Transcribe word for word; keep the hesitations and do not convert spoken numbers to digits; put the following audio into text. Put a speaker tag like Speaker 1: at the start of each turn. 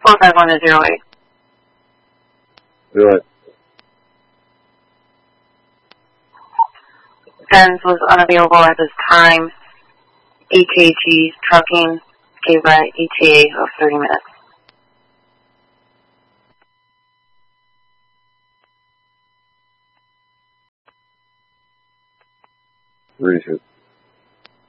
Speaker 1: four five one to zero eight.
Speaker 2: Do it.
Speaker 1: Benz was unavailable at this time. A K G Trucking gave an E T A of thirty minutes.
Speaker 2: Reset.